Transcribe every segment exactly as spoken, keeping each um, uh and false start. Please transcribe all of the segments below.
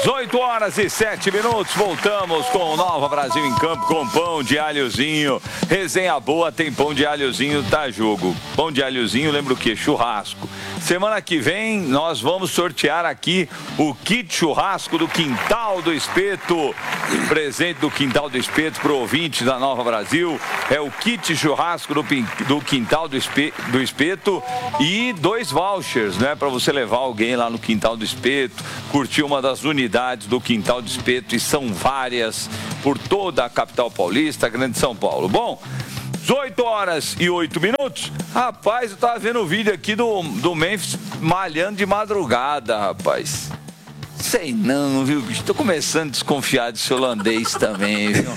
dezoito horas e sete minutos, voltamos com o Nova Brasil em Campo com pão de alhozinho. Resenha boa, tem pão de alhozinho, tá jogo. Pão de alhozinho, lembra o quê? Churrasco. Semana que vem nós vamos sortear aqui o kit churrasco do Quintal do Espeto. Presente do Quintal do Espeto pro ouvinte da Nova Brasil. É o kit churrasco do, do Quintal do Espeto, do Espeto e dois vouchers, né? Para você levar alguém lá no Quintal do Espeto, curtir uma das unidades do Quintal do Espeto, e são várias por toda a capital paulista, Grande São Paulo. Bom, dezoito horas e oito minutos. Rapaz, eu tava vendo o vídeo aqui do, do Memphis malhando de madrugada, rapaz. Sei não, viu, bicho? Tô começando a desconfiar desse holandês também, viu?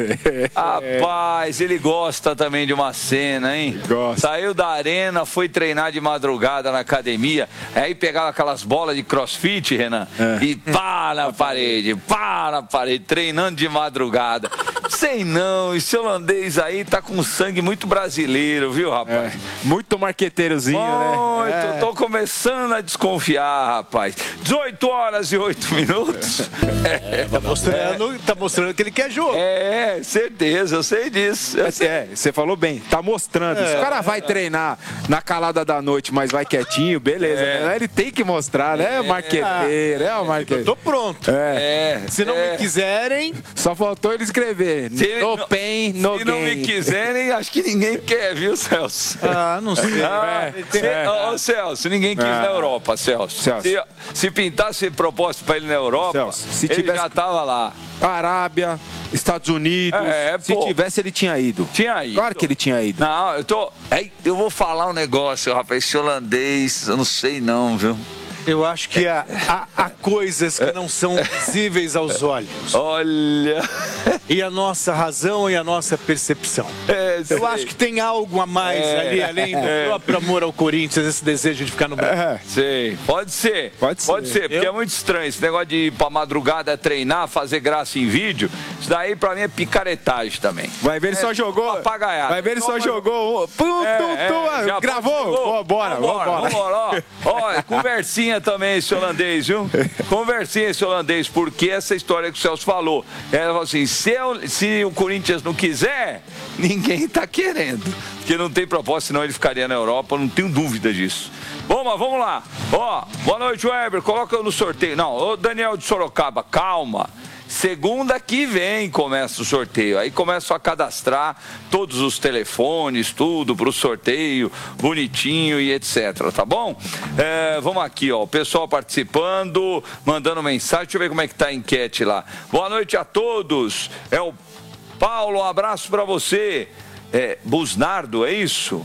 Rapaz, ele gosta também de uma cena, hein? Gosta. Saiu da arena, foi treinar de madrugada na academia, aí pegava aquelas bolas de crossfit, Renan, é. e pá na parede, pá na parede, treinando de madrugada. Sei não, esse holandês aí tá com sangue muito brasileiro, viu, rapaz? É. Muito marqueteirozinho, muito, né? É. Tô começando a desconfiar, rapaz. dezoito horas e oito minutos. É, tá, mostrando, tá mostrando que ele quer jogo. É, certeza, eu sei disso. Eu sei. É, você falou bem, tá mostrando. É, Se o cara vai é. treinar na calada da noite, mas vai quietinho, beleza. É. Ele tem que mostrar, né? É. Marqueteiro, é o marqueteiro. Eu tô pronto. É. É. Se não é. me quiserem... Só faltou ele escrever. Se no não, pain, no Se gain. não me quiserem, acho que ninguém quer, viu, Celso? Ah, não sei. Ah, é. se, é. Ô, Celso, ninguém quis é. na Europa, Celso. Celso. Se, se pintasse proposta pra ele na Europa, Celso, se ele tivesse... já tava lá. Arábia, Estados Unidos. É, se pô. tivesse, ele tinha ido. Tinha ido. Claro que ele tinha ido. Não, eu tô... Aí, eu vou falar um negócio, rapaz, esse holandês, eu não sei não, viu? Eu acho que há, há, há coisas que não são visíveis aos olhos. Olha... E a nossa razão e a nossa percepção. É, eu acho que tem algo a mais é, ali, além do é. próprio amor ao Corinthians, esse desejo de ficar no Brasil. É, sei. Pode ser. Pode ser. Pode ser, porque eu... é muito estranho. Esse negócio de ir pra madrugada treinar, fazer graça em vídeo, isso daí pra mim é picaretagem também. Vai ver, ele é, só jogou. Papagaiado. Vai ver, ele só jogou. Pum, é, tum, tum, é, gravou. Bora, vambora. vambora. vambora. Ó, ó, conversinha também esse holandês, viu? Conversinha esse holandês, porque essa história que o Celso falou, ela falou assim, se, eu, se o Corinthians não quiser, ninguém tá querendo. Porque não tem proposta, senão ele ficaria na Europa, não tenho dúvida disso. Bom, mas vamos lá. Ó, boa noite, Weber, coloca eu no sorteio. Não, ô Daniel de Sorocaba, calma. Segunda que vem começa o sorteio. Aí começam a cadastrar todos os telefones, tudo para o sorteio, bonitinho e etcétera. Tá bom? É, vamos aqui, ó. O pessoal participando, mandando mensagem. Deixa eu ver como é que tá a enquete lá. Boa noite a todos. É o Paulo, um abraço para você. É, Busnardo, é isso?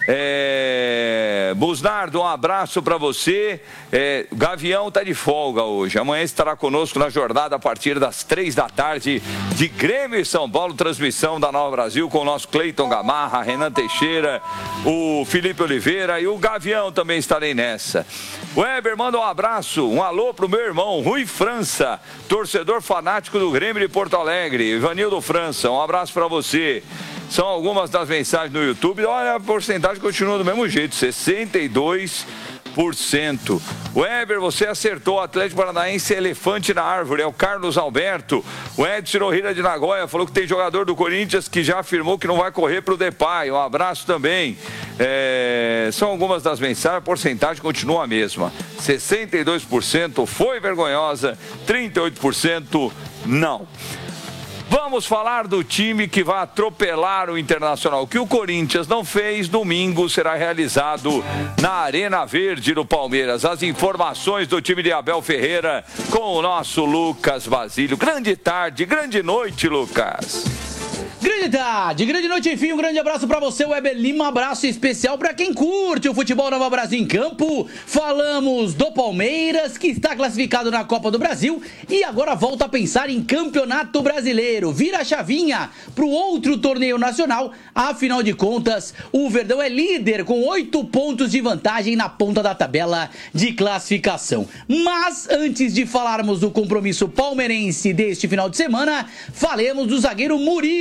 É, Busnardo, um abraço para você. É, Gavião tá de folga hoje. Amanhã estará conosco na jornada a partir das três da tarde de Grêmio e São Paulo, transmissão da Nova Brasil com o nosso Cleiton Gamarra, Renan Teixeira, o Felipe Oliveira e o Gavião também estarei nessa. Weber, manda um abraço, um alô pro meu irmão Rui França, torcedor fanático do Grêmio de Porto Alegre. Ivanildo França, um abraço para você. São algumas das mensagens no YouTube. Olha, a porcentagem continua do mesmo jeito, sessenta e dois por cento. Weber, você acertou. O Atlético Paranaense elefante na árvore. É o Carlos Alberto. O Edson Ohira de Nagoya falou que tem jogador do Corinthians que já afirmou que não vai correr pro Depay. Um abraço também. É... São algumas das mensagens. A porcentagem continua a mesma. sessenta e dois por cento foi vergonhosa, trinta e oito por cento não. Vamos falar do time que vai atropelar o Internacional. O que o Corinthians não fez, domingo será realizado na Arena Verde do Palmeiras. As informações do time de Abel Ferreira com o nosso Lucas Basílio. Grande tarde, grande noite, Lucas. Grande tarde, grande noite, enfim, um grande abraço pra você, Weber Lima, um abraço especial pra quem curte o futebol Nova Brasil em campo. Falamos do Palmeiras, que está classificado na Copa do Brasil e agora volta a pensar em Campeonato Brasileiro. Vira a chavinha pro outro torneio nacional, afinal de contas, o Verdão é líder com oito pontos de vantagem na ponta da tabela de classificação. Mas, antes de falarmos do compromisso palmeirense deste final de semana, falemos do zagueiro Murilo, né? Você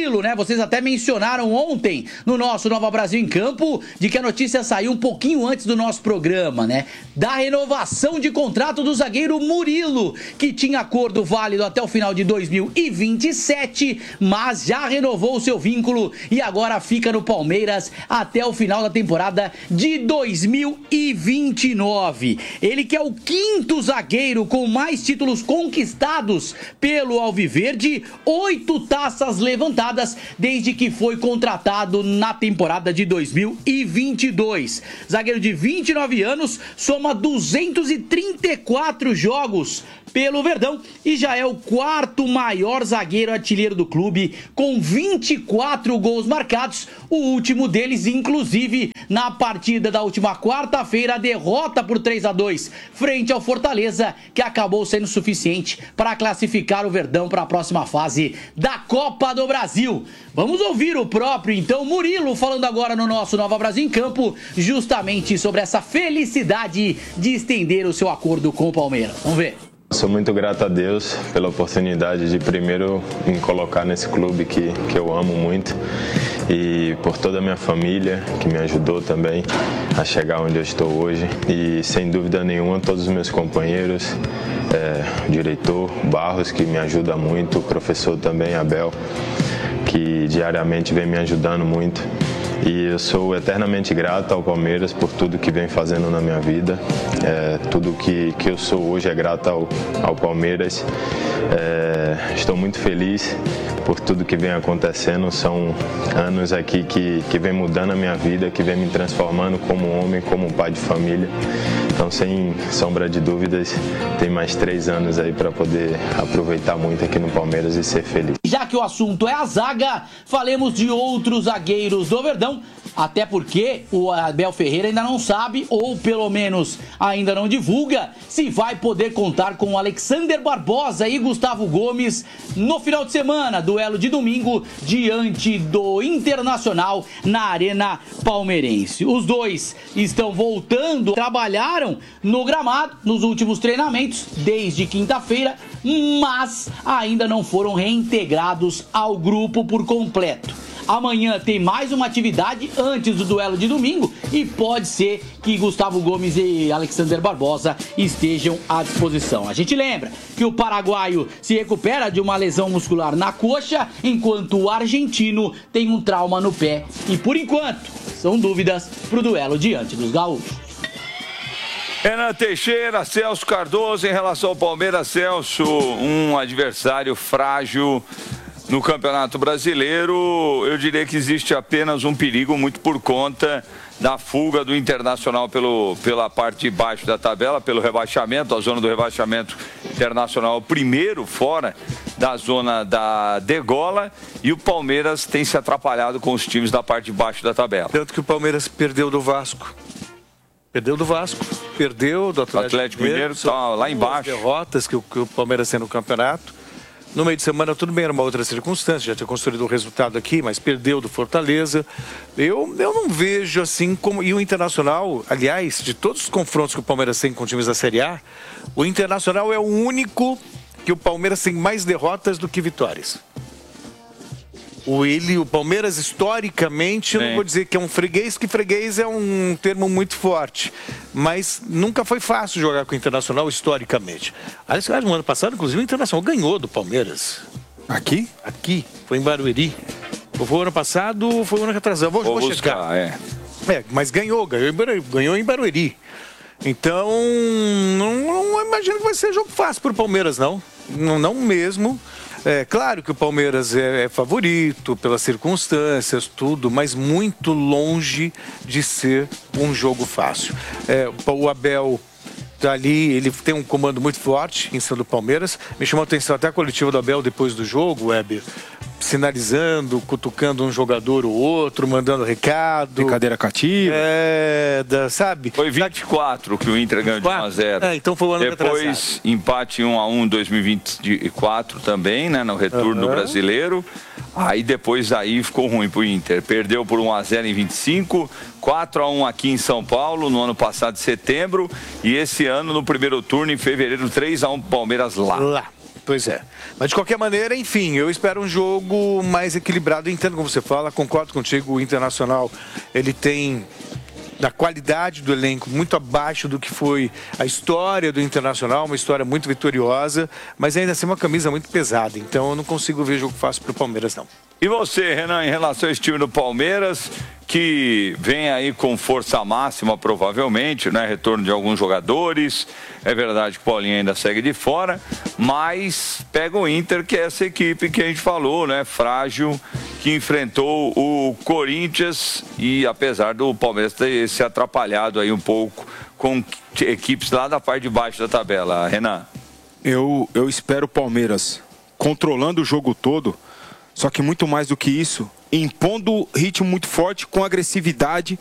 vocês até mencionaram ontem no nosso Nova Brasil em Campo, de que a notícia saiu um pouquinho antes do nosso programa, né? Da renovação de contrato do zagueiro Murilo, que tinha acordo válido até o final de dois mil e vinte e sete, mas já renovou o seu vínculo e agora fica no Palmeiras até o final da temporada de dois mil e vinte e nove. Ele que é o quinto zagueiro com mais títulos conquistados pelo Alviverde, oito taças levantadas desde que foi contratado na temporada de dois mil e vinte e dois. Zagueiro de vinte e nove anos, soma duzentos e trinta e quatro jogos pelo Verdão e já é o quarto maior zagueiro artilheiro do clube, com vinte e quatro gols marcados, o último deles inclusive na partida da última quarta-feira, a derrota por três a dois frente ao Fortaleza, que acabou sendo suficiente para classificar o Verdão para a próxima fase da Copa do Brasil. Vamos ouvir o próprio, então, Murilo, falando agora no nosso Nova Brasil em Campo, justamente sobre essa felicidade de estender o seu acordo com o Palmeiras. Vamos ver. Sou muito grato a Deus pela oportunidade de primeiro me colocar nesse clube que, que eu amo muito e por toda a minha família que me ajudou também a chegar onde eu estou hoje e sem dúvida nenhuma todos os meus companheiros, é, o diretor Barros que me ajuda muito, o professor também Abel que diariamente vem me ajudando muito. E eu sou eternamente grato ao Palmeiras por tudo que vem fazendo na minha vida. É, tudo que, que eu sou hoje é grato ao, ao Palmeiras. É, estou muito feliz por tudo que vem acontecendo. São anos aqui que, que vem mudando a minha vida, que vem me transformando como homem, como pai de família. Então, sem sombra de dúvidas, tem mais três anos aí para poder aproveitar muito aqui no Palmeiras e ser feliz. Já que o assunto é a zaga, falemos de outros zagueiros do Verdão, até porque o Abel Ferreira ainda não sabe, ou pelo menos ainda não divulga, se vai poder contar com o Alexander Barbosa e Gustavo Gomes no final de semana, duelo de domingo, diante do Internacional na Arena Palmeirense. Os dois estão voltando, trabalharam no gramado nos últimos treinamentos desde quinta-feira, mas ainda não foram reintegrados ao grupo por completo. Amanhã tem mais uma atividade antes do duelo de domingo e pode ser que Gustavo Gomes e Alexander Barbosa estejam à disposição. A gente lembra que o paraguaio se recupera de uma lesão muscular na coxa, enquanto o argentino tem um trauma no pé e, por enquanto, são dúvidas para o duelo diante dos gaúchos. Renan Teixeira, Celso Cardoso, em relação ao Palmeiras, Celso, um adversário frágil no Campeonato Brasileiro. Eu diria que existe apenas um perigo, muito por conta da fuga do Internacional pelo, pela parte de baixo da tabela, pelo rebaixamento, a zona do rebaixamento. Internacional primeiro fora da zona da degola, e o Palmeiras tem se atrapalhado com os times da parte de baixo da tabela. Tanto que o Palmeiras perdeu do Vasco. Perdeu do Vasco, perdeu do Atlético, Atlético Mineiro, está lá embaixo. Derrotas que o, que o Palmeiras tem no campeonato. No meio de semana, tudo bem, era uma outra circunstância, já tinha construído o resultado aqui, mas perdeu do Fortaleza. Eu, eu não vejo assim como... E o Internacional, aliás, de todos os confrontos que o Palmeiras tem com times da Série A, o Internacional é o único que o Palmeiras tem mais derrotas do que vitórias. O, ele, o Palmeiras, historicamente, eu não vou dizer que é um freguês, que freguês é um termo muito forte. Mas nunca foi fácil jogar com o Internacional, historicamente. Aliás, no ano passado, inclusive, o Internacional ganhou do Palmeiras. Aqui? Aqui, foi em Barueri. Foi o ano passado, foi o ano atrasado. Vou, vou, vou chegar. Buscar, é. é, mas ganhou, ganhou em Barueri. Ganhou em Barueri. Então, não, não imagino que vai ser jogo fácil para o Palmeiras, não. Não, não mesmo. É claro que o Palmeiras é, é favorito pelas circunstâncias, tudo, mas muito longe de ser um jogo fácil. É, o Abel tá ali, ele tem um comando muito forte em cima do Palmeiras. Me chamou a atenção até a coletiva do Abel depois do jogo, Weber, sinalizando, cutucando um jogador ou outro, mandando recado. Brincadeira cativa. É, da, sabe? Foi vinte e quatro que o Inter ganhou de um a zero. É, então foi o ano Depois, atrasado. Empate um a um em dois mil e vinte e quatro também, né? No retorno uhum. do Brasileiro. Aí depois aí ficou ruim pro Inter. Perdeu por um a zero em vinte e cinco, quatro a um aqui em São Paulo, no ano passado de setembro. E esse ano, no primeiro turno, em fevereiro, três a um pro Palmeiras lá. Lá. Pois é. Mas de qualquer maneira, enfim, eu espero um jogo mais equilibrado. Eu entendo como você fala, concordo contigo, o Internacional, ele tem... da qualidade do elenco, muito abaixo do que foi a história do Internacional, uma história muito vitoriosa, mas ainda assim uma camisa muito pesada. Então eu não consigo ver jogo fácil para o Palmeiras, não. E você, Renan, em relação a esse time do Palmeiras, que vem aí com força máxima, provavelmente, né? Retorno de alguns jogadores. É verdade que o Paulinho ainda segue de fora, mas pega o Inter, que é essa equipe que a gente falou, né? Frágil, que enfrentou o Corinthians e apesar do Palmeiras ter se atrapalhado aí um pouco com equipes lá da parte de baixo da tabela. Renan? Eu, eu espero o Palmeiras controlando o jogo todo, só que muito mais do que isso, impondo ritmo muito forte, com agressividade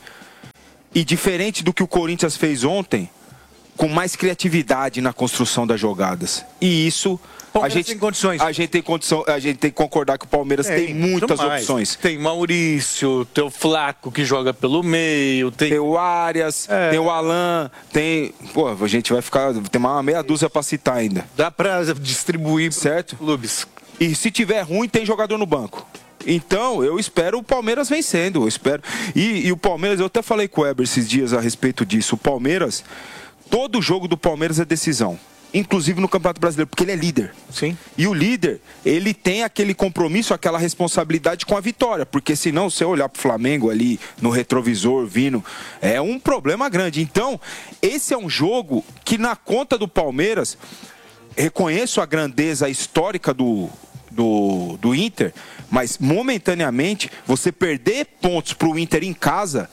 e diferente do que o Corinthians fez ontem, com mais criatividade na construção das jogadas. E isso... A gente tem condições. A gente tem condição, a gente tem que concordar que o Palmeiras tem, tem muitas opções. Tem Maurício, tem o Flaco que joga pelo meio, tem, tem o Arias, é. tem o Alan, tem, pô, a gente vai ficar, tem uma meia dúzia para citar ainda. Dá para distribuir, certo? Clubes. E se tiver ruim, tem jogador no banco. Então, eu espero o Palmeiras vencendo, eu espero. E, e o Palmeiras, eu até falei com o Weber esses dias a respeito disso. O Palmeiras, todo jogo do Palmeiras é decisão. Inclusive no Campeonato Brasileiro, porque ele é líder. Sim. E o líder, ele tem aquele compromisso, aquela responsabilidade com a vitória. Porque senão, se eu olhar pro Flamengo ali no retrovisor, vindo, é um problema grande. Então, esse é um jogo que na conta do Palmeiras, reconheço a grandeza histórica do, do, do Inter, mas momentaneamente, você perder pontos pro Inter em casa...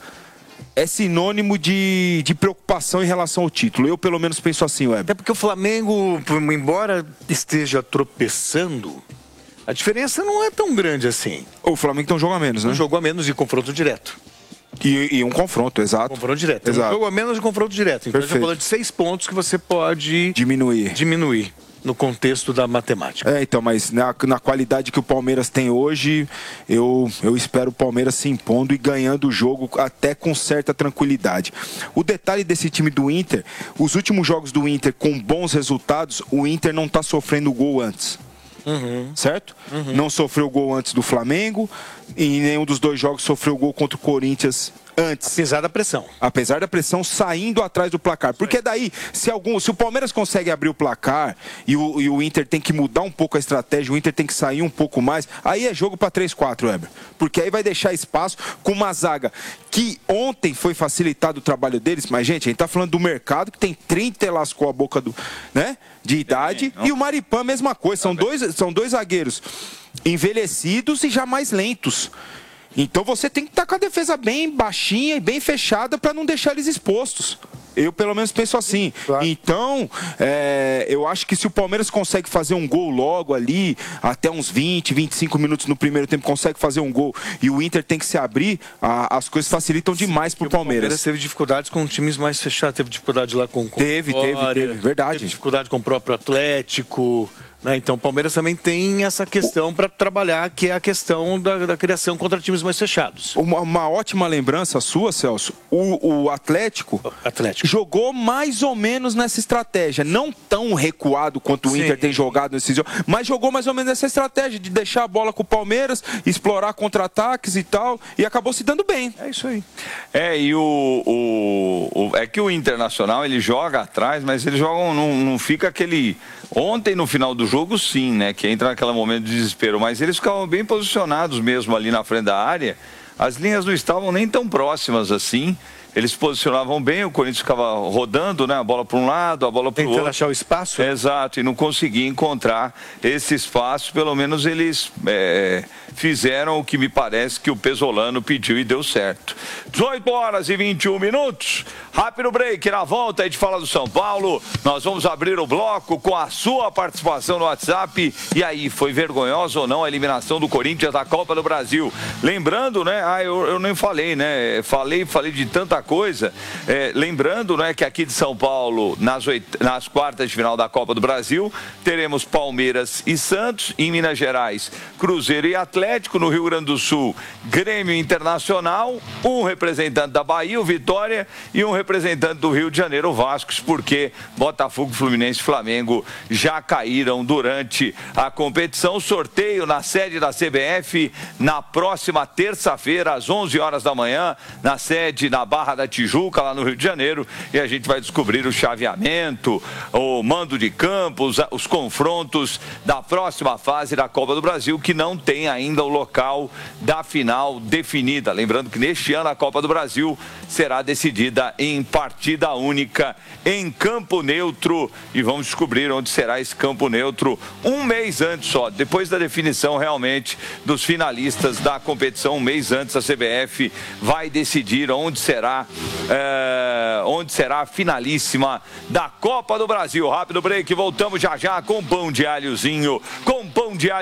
é sinônimo de, de preocupação em relação ao título. Eu, pelo menos, penso assim, Weber. Até porque o Flamengo, embora esteja tropeçando, a diferença não é tão grande assim. O Flamengo tem um jogo a menos, né? Um jogo a menos de confronto direto. E, e um confronto, exato. Um confronto direto. Exato. Um jogo a menos de confronto direto. Então, a gente falando de seis pontos que você pode... Diminuir. Diminuir. No contexto da matemática. É, então, mas na, na qualidade que o Palmeiras tem hoje, eu, eu espero o Palmeiras se impondo e ganhando o jogo até com certa tranquilidade. O detalhe desse time do Inter, os últimos jogos do Inter com bons resultados, o Inter não está sofrendo gol antes. Uhum. Certo? Uhum. Não sofreu gol antes do Flamengo e em nenhum dos dois jogos sofreu gol contra o Corinthians antes. Apesar da pressão. Apesar da pressão, saindo atrás do placar. Porque daí, se, algum, se o Palmeiras consegue abrir o placar e o, e o Inter tem que mudar um pouco a estratégia, o Inter tem que sair um pouco mais, aí é jogo para três a quatro, Weber. Porque aí vai deixar espaço com uma zaga que ontem foi facilitado o trabalho deles, mas, gente, a gente tá falando do mercado que tem trinta e lascou a boca do, né, de idade, é, e o Maripã, mesma coisa. São dois, são dois zagueiros envelhecidos e já mais lentos. Então você tem que estar com a defesa bem baixinha e bem fechada para não deixar eles expostos. Eu, pelo menos, penso assim. Claro. Então, é, eu acho que se o Palmeiras consegue fazer um gol logo ali, até uns vinte, vinte e cinco minutos no primeiro tempo, consegue fazer um gol e o Inter tem que se abrir, a, as coisas facilitam demais pro Palmeiras. O Palmeiras teve dificuldades com times mais fechados, teve dificuldade lá com o Teve, teve, teve, verdade. Teve dificuldade com o próprio Atlético... Então o Palmeiras também tem essa questão para trabalhar, que é a questão da, da criação contra times mais fechados. Uma, uma ótima lembrança sua, Celso, o, o Atlético, Atlético jogou mais ou menos nessa estratégia, não tão recuado quanto o Sim. Inter tem jogado nesses jogos, mas jogou mais ou menos nessa estratégia de deixar a bola com o Palmeiras, explorar contra-ataques e tal, e acabou se dando bem. É isso aí. É, e o, o, o é que o Internacional, ele joga atrás, mas ele joga, não, não fica aquele... Ontem, no final do jogo, sim, né? Que entra naquele momento de desespero. Mas eles ficavam bem posicionados mesmo ali na frente da área. As linhas não estavam nem tão próximas assim. Eles se posicionavam bem, o Corinthians ficava rodando, né? A bola para um lado, a bola para o outro. Tentando achar o espaço. Exato, e não conseguia encontrar esse espaço. Pelo menos eles é, fizeram o que me parece que o Pesolano pediu e deu certo. dezoito horas e vinte e um minutos. Rápido break, na volta a gente fala do São Paulo. Nós vamos abrir o bloco com a sua participação no WhatsApp. E aí, foi vergonhosa ou não a eliminação do Corinthians da Copa do Brasil? Lembrando, né? Ah, eu, eu nem falei, né? Falei, falei de tanta coisa, é, lembrando, né, que aqui de São Paulo, nas, oit... nas quartas de final da Copa do Brasil, teremos Palmeiras e Santos, em Minas Gerais, Cruzeiro e Atlético, no Rio Grande do Sul, Grêmio Internacional, um representante da Bahia, o Vitória, e um representante do Rio de Janeiro, o Vasco, porque Botafogo, Fluminense e Flamengo já caíram durante a competição. Sorteio na sede da C B F na próxima terça-feira, às onze horas da manhã, na sede na Barra da Tijuca, lá no Rio de Janeiro, e a gente vai descobrir o chaveamento, o mando de campos, os confrontos da próxima fase da Copa do Brasil, que não tem ainda o local da final definida. Lembrando que neste ano a Copa do Brasil será decidida em partida única, em campo neutro, e vamos descobrir onde será esse campo neutro um mês antes só, depois da definição realmente dos finalistas da competição, um mês antes a C B F vai decidir onde será, é, onde será a finalíssima da Copa do Brasil. Rápido break, voltamos já já com pão de alhozinho, com pão de alho